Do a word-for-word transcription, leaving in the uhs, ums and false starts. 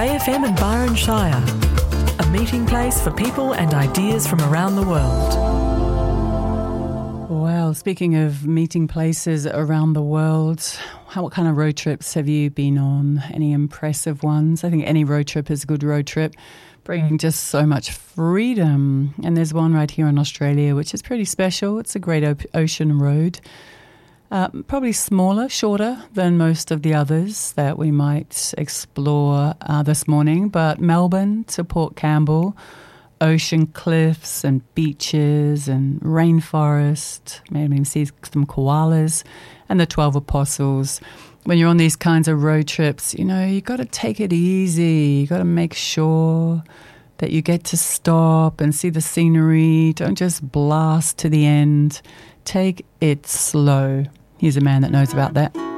Bay F M and Byron Shire, a meeting place for people and ideas from around the world. Well, speaking of meeting places around the world, how, what kind of road trips have you been on? Any impressive ones? I think any road trip is a good road trip, bringing just so much freedom. And there's one right here in Australia, which is pretty special. It's a Great o- Ocean Road. Uh, probably smaller, shorter than most of the others that we might explore uh, this morning. But Melbourne to Port Campbell, ocean cliffs and beaches and rainforest, maybe even see some koalas and the twelve Apostles. When you're on these kinds of road trips, you know, you got to take it easy. You got to make sure that you get to stop and see the scenery. Don't just blast to the end. Take it slow. Here's a man that knows about that.